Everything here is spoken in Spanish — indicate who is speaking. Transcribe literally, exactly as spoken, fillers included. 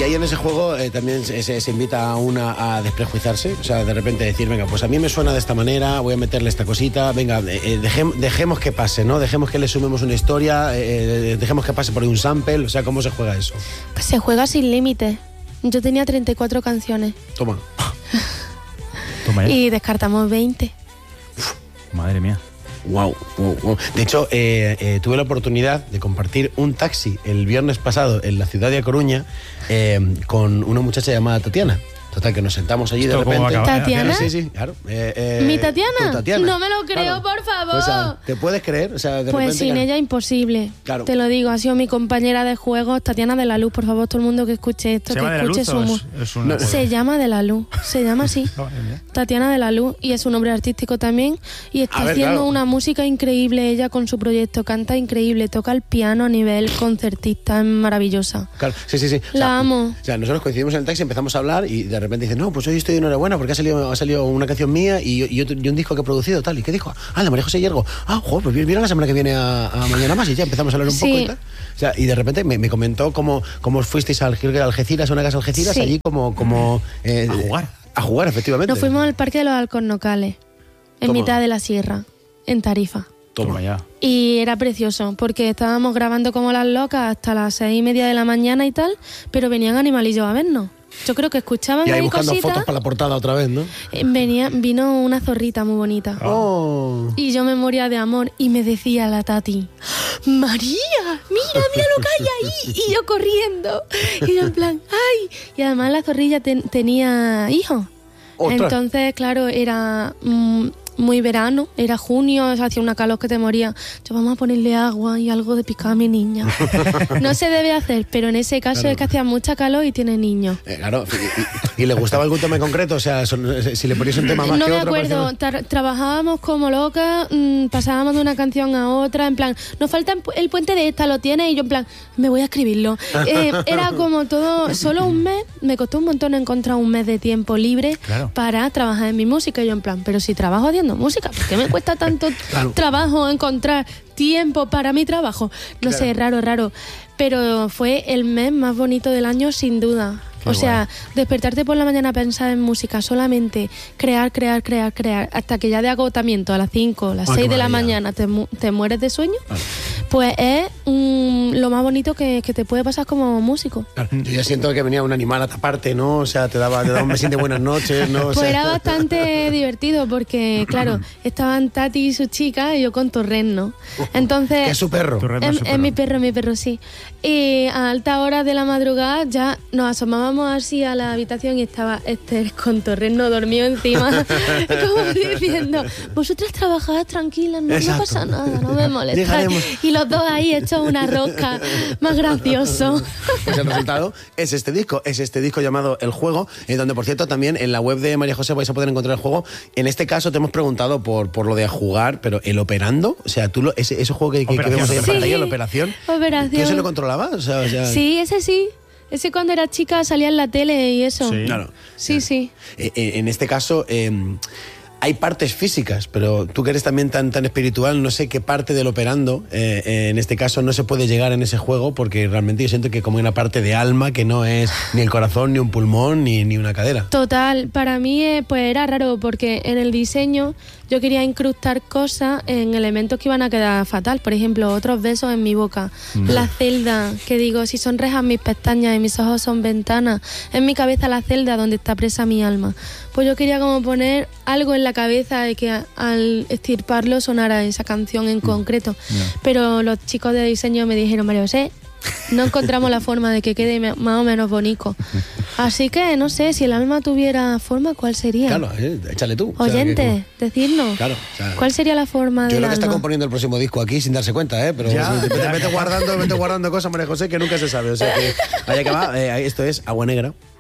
Speaker 1: Y ahí en ese juego eh, también se, se, se invita a una a desprejuiciarse, o sea, de repente decir, venga, pues a mí me suena de esta manera, voy a meterle esta cosita, venga, eh, dejem, dejemos que pase, ¿no? Dejemos que le sumemos una historia, eh, dejemos que pase por ahí un sample, o sea, ¿cómo se juega eso?
Speaker 2: Pues se juega sin límite. Yo tenía treinta y cuatro canciones.
Speaker 1: Toma.
Speaker 3: Toma ya.
Speaker 2: Y descartamos veinte.
Speaker 3: Madre mía.
Speaker 1: Wow, wow, wow. De hecho, eh, eh, tuve la oportunidad de compartir un taxi el viernes pasado en la ciudad de A Coruña eh, con una muchacha llamada Tatiana. Total, que nos sentamos allí de
Speaker 3: ¿Esto cómo
Speaker 1: repente.
Speaker 3: acaba?
Speaker 2: ¿Tatiana?
Speaker 1: Sí, sí, claro. Eh, eh,
Speaker 2: ¿Mi Tatiana?
Speaker 1: tu Tatiana.
Speaker 2: No me lo creo,
Speaker 1: Claro.
Speaker 2: por favor.
Speaker 1: O sea, ¿te puedes creer? O sea, de
Speaker 2: Pues
Speaker 1: repente,
Speaker 2: sin
Speaker 1: claro.
Speaker 2: ella imposible.
Speaker 1: Claro.
Speaker 2: Te lo digo, ha sido mi compañera de juegos, Tatiana de la Luz. Por favor, todo el mundo que escuche esto,
Speaker 3: ¿Se
Speaker 2: que
Speaker 3: llama de la
Speaker 2: escuche
Speaker 3: luz
Speaker 2: su
Speaker 3: o
Speaker 2: mu-
Speaker 3: es, es una
Speaker 1: No,
Speaker 2: Se llama de la Luz, se llama así.
Speaker 3: Madre mía.
Speaker 2: Tatiana de la Luz, y es un nombre artístico también, y está
Speaker 1: A ver,
Speaker 2: haciendo
Speaker 1: claro.
Speaker 2: una música increíble ella con su proyecto, canta increíble, toca el piano a nivel concertista, es maravillosa.
Speaker 1: Claro, sí, sí, sí. O
Speaker 2: La amo.
Speaker 1: O sea, nosotros coincidimos en el taxi, empezamos a hablar y de repente dice, no, pues hoy estoy de enhorabuena porque ha salido, ha salido una canción mía y, y, otro- y un disco que he producido, tal. ¿Y qué dijo? Ah, la María José Hiergo. Ah, joder, pues viene la semana que viene a, a Mañana Más y ya empezamos a hablar un
Speaker 2: Sí.
Speaker 1: poco y tal. O sea, y de repente me, me comentó cómo, cómo fuisteis al Algeciras, a una casa Algeciras,
Speaker 2: Sí.
Speaker 1: allí como... como eh,
Speaker 3: A jugar.
Speaker 1: A jugar, efectivamente.
Speaker 2: Nos fuimos al Parque de los Alcornocales, en
Speaker 1: Toma.
Speaker 2: mitad de la sierra, en Tarifa.
Speaker 3: Toma ya.
Speaker 2: Y era precioso, porque estábamos grabando como las locas hasta las seis y media de la mañana y tal, pero venían animalillos a vernos. Yo creo que escuchaban
Speaker 1: Y ahí
Speaker 2: ahí
Speaker 1: buscando
Speaker 2: cositas.
Speaker 1: fotos para la portada otra vez, ¿no?
Speaker 2: Eh, Venía, vino una zorrita muy bonita.
Speaker 1: Oh.
Speaker 2: Y yo me moría de amor y me decía la Tati, María, mira, mira lo que hay ahí. Y yo corriendo. Y yo en plan, ay. Y además la zorrilla ten- tenía hijos.
Speaker 1: ¡Ostras!
Speaker 2: Entonces, claro, era mm, muy verano, era junio, hacía una calor que te moría. Yo, vamos a ponerle agua y algo de picar a mi niña. No se debe hacer, pero en ese caso
Speaker 1: Claro.
Speaker 2: es que hacía mucha calor y tiene niños.
Speaker 1: Eh, claro, y, y- y le gustaba algún tema en concreto? O sea, son- si le ponías un tema más
Speaker 2: No
Speaker 1: que
Speaker 2: me
Speaker 1: otro...
Speaker 2: acuerdo,
Speaker 1: parecía-
Speaker 2: Tra- trabajábamos como locas, mm, pasábamos de una canción a otra, en plan, nos falta el pu- el puente de esta, ¿lo tienes? Y yo en plan, me voy a escribirlo. Eh, era como todo, solo un mes, me costó un montón encontrar un mes de tiempo libre
Speaker 3: Claro.
Speaker 2: para trabajar en mi música. Y yo en plan, pero si trabajo haciendo música, ¿por qué me cuesta tanto
Speaker 1: Claro.
Speaker 2: trabajo encontrar tiempo para mi trabajo? No
Speaker 1: Claro.
Speaker 2: sé, raro, raro. Pero fue el mes más bonito del año, sin duda.
Speaker 3: Qué
Speaker 2: o sea, despertarte por la mañana a pensar en música, solamente crear, crear, crear, crear, hasta que ya de agotamiento a las cinco, las
Speaker 1: Ay,
Speaker 2: seis
Speaker 1: qué
Speaker 2: de la
Speaker 1: maravilla.
Speaker 2: mañana te, mu- te mueres de sueño,
Speaker 1: Claro.
Speaker 2: pues es mm, lo más bonito que, que te puede pasar como músico.
Speaker 1: Claro, yo ya siento que venía un animal a taparte, ¿no? O sea, te daba, te daba un besín de buenas noches, ¿no? O
Speaker 2: Pues
Speaker 1: sea,
Speaker 2: era bastante divertido porque, claro, estaban Tati y su chica y yo con Torreno. Entonces...
Speaker 1: que es su perro.
Speaker 3: Tu Torreno
Speaker 2: Es,
Speaker 3: es su
Speaker 2: es
Speaker 3: perro.
Speaker 2: mi perro, mi perro, sí. Y a alta hora de la madrugada ya nos asomábamos así a la habitación y estaba Esther con Torreno dormido encima, como diciendo, vosotras trabajad tranquilas, no, no
Speaker 1: Exacto.
Speaker 2: pasa nada, no me molestáis.
Speaker 1: Llegaremos.
Speaker 2: Y los dos ahí hechos una rosca, más gracioso.
Speaker 1: Pues el resultado es este disco, es este disco llamado El Juego, en donde, por cierto, también en la web de María José vais a poder encontrar el juego. En este caso te hemos preguntado por, por lo de jugar, pero el operando, o sea, tú lo, ese, ese juego que, que, que
Speaker 3: Operación.
Speaker 1: vemos ahí en
Speaker 2: Sí.
Speaker 1: pantalla, la operación,
Speaker 2: Operación.
Speaker 1: ¿quién se lo controlaba? O sea, o sea,
Speaker 2: Sí, ese sí. Ese cuando era chica salía en la tele y eso.
Speaker 3: Sí.
Speaker 1: Claro.
Speaker 2: Sí, sí.
Speaker 1: Eh, eh, en este caso eh, hay partes físicas, pero tú que eres también tan, tan espiritual, no sé qué parte del operando, eh, eh, en este caso no se puede llegar en ese juego, porque realmente yo siento que como una parte de alma que no es ni el corazón, ni un pulmón, ni, ni una cadera.
Speaker 2: Total, para mí eh, pues era raro porque en el diseño yo quería incrustar cosas en elementos que iban a quedar fatal. Por ejemplo, otros besos en mi boca, la celda, que digo, si son rejas mis pestañas y mis ojos son ventanas, en mi cabeza la celda donde está presa mi alma. Pues yo quería como poner algo en la cabeza de que a- al estirparlo sonara esa canción en concreto. Pero los chicos de diseño me dijeron, María José, no encontramos la forma de que quede me- más o menos bonito. Así que no sé, si el alma tuviera forma, ¿cuál sería?
Speaker 1: Claro, eh, échale tú. O sea,
Speaker 2: Oyente,
Speaker 1: que-
Speaker 2: decirnos.
Speaker 1: Claro, o sea,
Speaker 2: ¿Cuál sería la forma
Speaker 1: yo
Speaker 2: del
Speaker 1: creo que está
Speaker 2: alma?
Speaker 1: componiendo el próximo disco aquí sin darse cuenta, ¿eh? Pero
Speaker 3: Ya.
Speaker 1: sí, vete, vete guardando, vete guardando cosas, María José, que nunca se sabe. O sea que, allá que va, eh, esto es Agua Negra.